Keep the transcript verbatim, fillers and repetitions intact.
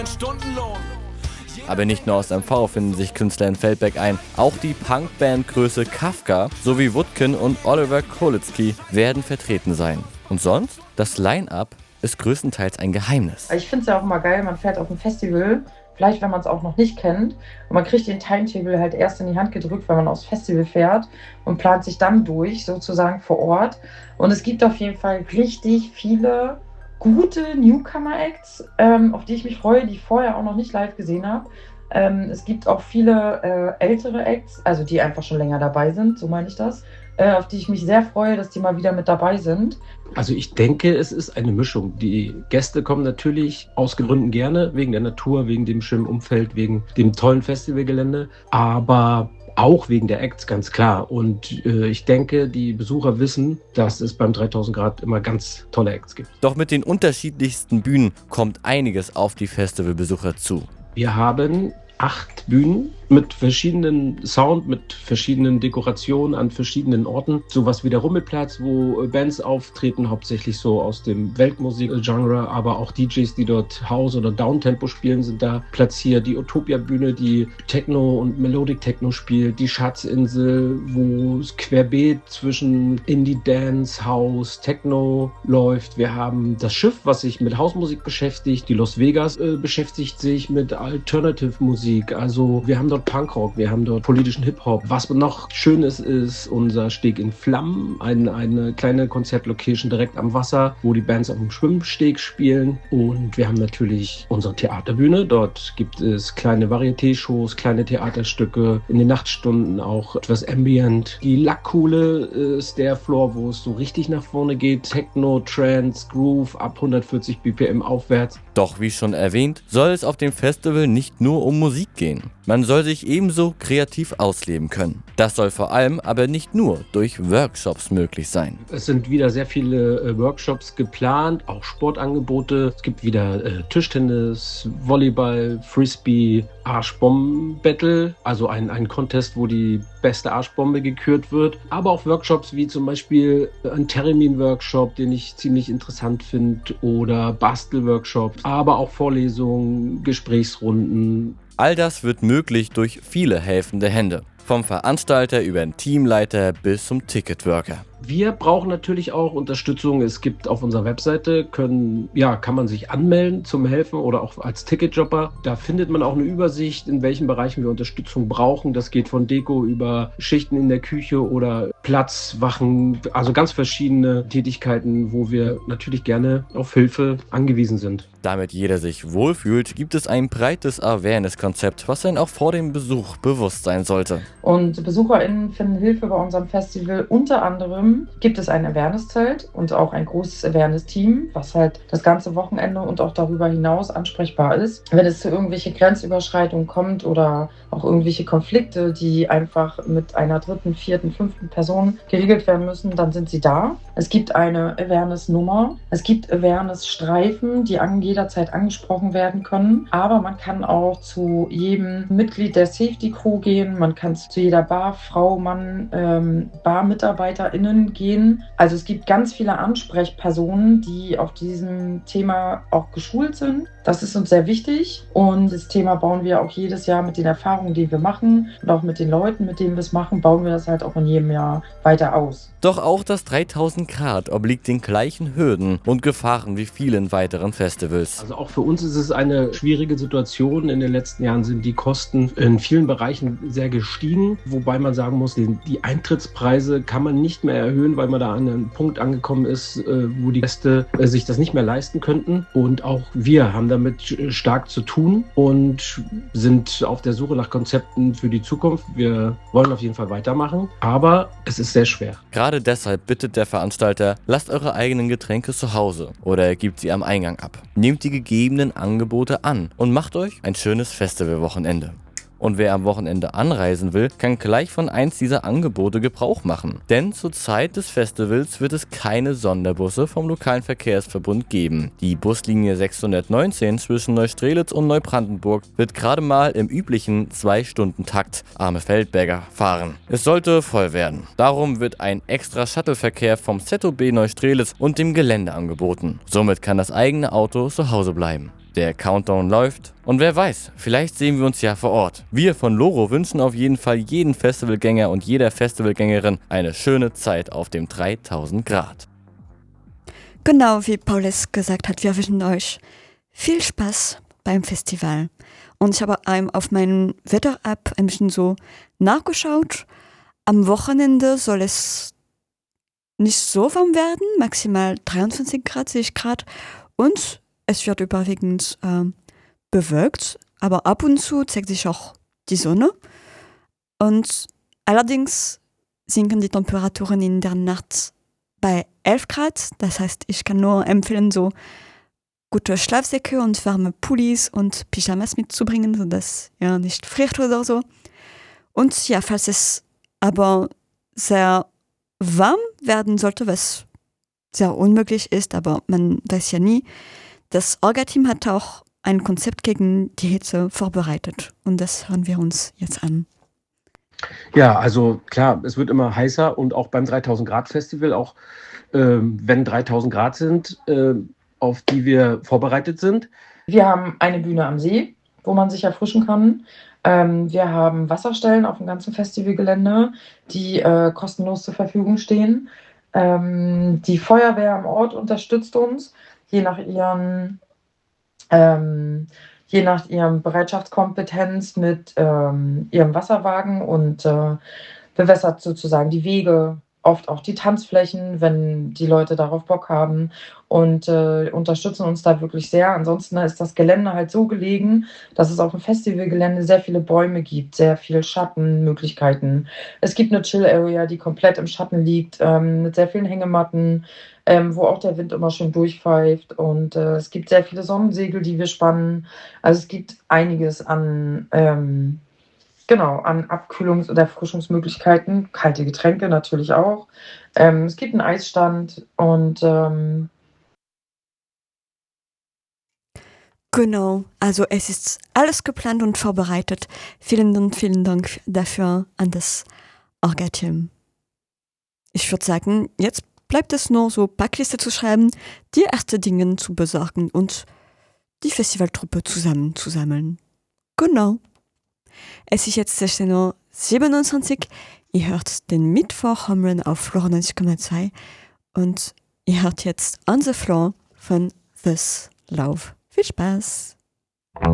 Stundenlohn. Aber nicht nur aus M V finden sich Künstler in Feldberg ein. Auch die Punkband-Größe Kafka sowie Wutkin und Oliver Kolitzki werden vertreten sein. Und sonst? Das Line-Up ist größtenteils ein Geheimnis. Ich finde es ja auch immer geil, man fährt auf ein Festival, vielleicht wenn man es auch noch nicht kennt, und man kriegt den Timetable halt erst in die Hand gedrückt, wenn man aufs Festival fährt und plant sich dann durch, sozusagen vor Ort. Und es gibt auf jeden Fall richtig viele gute Newcomer-Acts, ähm, auf die ich mich freue, die ich vorher auch noch nicht live gesehen habe. Ähm, es gibt auch viele äh, ältere Acts, also die einfach schon länger dabei sind, so meine ich das, äh, auf die ich mich sehr freue, dass die mal wieder mit dabei sind. Also ich denke, es ist eine Mischung. Die Gäste kommen natürlich aus Gründen gerne, wegen der Natur, wegen dem schönen Umfeld, wegen dem tollen Festivalgelände, aber auch wegen der Acts, ganz klar. Und äh, ich denke, die Besucher wissen, dass es beim dreitausend Grad immer ganz tolle Acts gibt. Doch mit den unterschiedlichsten Bühnen kommt einiges auf die Festivalbesucher zu. Wir haben acht Bühnen mit verschiedenen Sound, mit verschiedenen Dekorationen an verschiedenen Orten. Sowas wie der Rummelplatz, wo Bands auftreten, hauptsächlich so aus dem Weltmusik-Genre, aber auch D Js, die dort House- oder Downtempo spielen, sind da platziert. Die Utopia-Bühne, die Techno und Melodic Techno spielt. Die Schatzinsel, wo es querbeet zwischen Indie-Dance, House, Techno läuft. Wir haben das Schiff, was sich mit Hausmusik beschäftigt. Die Las Vegas äh, beschäftigt sich mit Alternative-Musik. Also wir haben dort Punkrock, wir haben dort politischen Hip-Hop. Was noch schön ist, ist unser Steg in Flammen, ein, eine kleine Konzertlocation direkt am Wasser, wo die Bands auf dem Schwimmsteg spielen. Und wir haben natürlich unsere Theaterbühne. Dort gibt es kleine Varieté-Shows, kleine Theaterstücke, in den Nachtstunden auch etwas Ambient. Die Lackkuhle ist der Floor, wo es so richtig nach vorne geht. Techno, Trance, Groove ab hundertvierzig B P M aufwärts. Doch wie schon erwähnt, soll es auf dem Festival nicht nur um Musik gehen. Man soll sich ebenso kreativ ausleben können. Das soll vor allem aber nicht nur durch Workshops möglich sein. Es sind wieder sehr viele äh, Workshops geplant, auch Sportangebote. Es gibt wieder äh, Tischtennis, Volleyball, Frisbee, Arschbomben-Battle, also ein, ein Contest, wo die beste Arschbombe gekürt wird. Aber auch Workshops wie zum Beispiel ein Theremin-Workshop, den ich ziemlich interessant finde, oder Bastel-Workshops, aber auch Vorlesungen, Gesprächsrunden. All das wird möglich durch viele helfende Hände. Vom Veranstalter über den Teamleiter bis zum Ticketworker. Wir brauchen natürlich auch Unterstützung. Es gibt auf unserer Webseite, können, ja, kann man sich anmelden zum Helfen oder auch als Ticketjobber. Da findet man auch eine Übersicht, in welchen Bereichen wir Unterstützung brauchen. Das geht von Deko über Schichten in der Küche oder Platzwachen, also ganz verschiedene Tätigkeiten, wo wir natürlich gerne auf Hilfe angewiesen sind. Damit jeder sich wohlfühlt, gibt es ein breites Awareness-Konzept, was dann auch vor dem Besuch bewusst sein sollte. Und BesucherInnen finden Hilfe bei unserem Festival. Unter anderem gibt es ein Awareness-Zelt und auch ein großes Awareness-Team, was halt das ganze Wochenende und auch darüber hinaus ansprechbar ist. Wenn es zu irgendwelchen Grenzüberschreitungen kommt oder auch irgendwelche Konflikte, die einfach mit einer dritten, vierten, fünften Person geregelt werden müssen, dann sind sie da. Es gibt eine Awareness-Nummer. Es gibt Awareness-Streifen, die an jederzeit angesprochen werden können. Aber man kann auch zu jedem Mitglied der Safety Crew gehen. Man kann zu jeder Bar, Frau, Mann, ähm, BarmitarbeiterInnen gehen. Also es gibt ganz viele Ansprechpersonen, die auf diesem Thema auch geschult sind. Das ist uns sehr wichtig. Und das Thema bauen wir auch jedes Jahr mit den Erfahrungen, die wir machen und auch mit den Leuten, mit denen wir es machen, bauen wir das halt auch in jedem Jahr weiter aus. Doch auch das dreitausend Grad obliegt den gleichen Hürden und Gefahren wie vielen weiteren Festivals. Also auch für uns ist es eine schwierige Situation. In den letzten Jahren sind die Kosten in vielen Bereichen sehr gestiegen, wobei man sagen muss, die Eintrittspreise kann man nicht mehr erhöhen, weil man da an einem Punkt angekommen ist, wo die Gäste sich das nicht mehr leisten könnten. Und auch wir haben damit stark zu tun und sind auf der Suche nach Konzepten für die Zukunft. Wir wollen auf jeden Fall weitermachen, aber es ist sehr schwer. Gerade deshalb bittet der Veranstalter, lasst eure eigenen Getränke zu Hause oder gebt sie am Eingang ab. Nehmt die gegebenen Angebote an und macht euch ein schönes Festivalwochenende. Und wer am Wochenende anreisen will, kann gleich von eins dieser Angebote Gebrauch machen. Denn zur Zeit des Festivals wird es keine Sonderbusse vom lokalen Verkehrsverbund geben. Die Buslinie sechshundertneunzehn zwischen Neustrelitz und Neubrandenburg wird gerade mal im üblichen zwei Stunden Takt Arme Feldberger fahren. Es sollte voll werden. Darum wird ein extra Shuttleverkehr vom Z O B Neustrelitz und dem Gelände angeboten. Somit kann das eigene Auto zu Hause bleiben. Der Countdown läuft und wer weiß, vielleicht sehen wir uns ja vor Ort. Wir von Loro wünschen auf jeden Fall jeden Festivalgänger und jeder Festivalgängerin eine schöne Zeit auf dem dreitausend Grad. Genau wie Paulus gesagt hat, wir wünschen euch viel Spaß beim Festival. Und ich habe ähm, auf meinem Wetter-App ein bisschen so nachgeschaut. Am Wochenende soll es nicht so warm werden, maximal dreiundzwanzig Grad sehe ich gerade. Und es wird überwiegend ähm, bewölkt, aber ab und zu zeigt sich auch die Sonne. Und allerdings sinken die Temperaturen in der Nacht bei elf Grad. Das heißt, ich kann nur empfehlen, so gute Schlafsäcke und warme Pullis und Pyjamas mitzubringen, sodass ihr nicht friert oder so. Und ja, falls es aber sehr warm werden sollte, was sehr unmöglich ist, aber man weiß ja nie, das Orga-Team hat auch ein Konzept gegen die Hitze vorbereitet. Und das hören wir uns jetzt an. Ja, also klar, es wird immer heißer und auch beim dreitausend Grad Festival, auch ähm, wenn dreitausend Grad sind, äh, auf die wir vorbereitet sind. Wir haben eine Bühne am See, wo man sich erfrischen kann. Ähm, wir haben Wasserstellen auf dem ganzen Festivalgelände, die äh, kostenlos zur Verfügung stehen. Ähm, die Feuerwehr am Ort unterstützt uns, je nach ihren ähm, je nach ihrem Bereitschaftskompetenz mit ähm, ihrem Wasserwagen und äh, bewässert sozusagen die Wege, oft auch die Tanzflächen, wenn die Leute darauf Bock haben und äh, unterstützen uns da wirklich sehr. Ansonsten ist das Gelände halt so gelegen, dass es auf dem Festivalgelände sehr viele Bäume gibt, sehr viel Schattenmöglichkeiten. Es gibt eine Chill-Area, die komplett im Schatten liegt, ähm, mit sehr vielen Hängematten, ähm, wo auch der Wind immer schön durchpfeift. Und äh, es gibt sehr viele Sonnensegel, die wir spannen. Also es gibt einiges an... Ähm, Genau, an Abkühlungs- oder Erfrischungsmöglichkeiten, kalte Getränke natürlich auch. Ähm, es gibt einen Eisstand und ähm Genau, also es ist alles geplant und vorbereitet. Vielen Dank, vielen Dank dafür an das Orga-Team. Ich würde sagen, jetzt bleibt es nur so Packliste zu schreiben, die ersten Dinge zu besorgen und die Festivaltruppe zusammenzusammeln. Genau. Es ist jetzt sechzehn Uhr siebenundzwanzig. Ihr hört den Mittwoch Home Run auf Loro neunzig Komma zwei und ihr hört jetzt On the Floor von This Love. Viel Spaß!